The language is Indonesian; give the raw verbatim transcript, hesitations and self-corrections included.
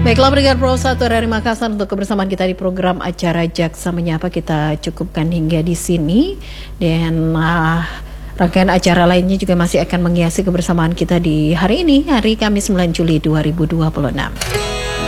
Baiklah pendengar Pro satu dari Makassar, untuk kebersamaan kita di program acara Jaksa Menyapa kita cukupkan hingga di sini, dan uh, rangkaian acara lainnya juga masih akan menghiasi kebersamaan kita di hari ini, hari Kamis sembilan Juli dua ribu dua puluh enam.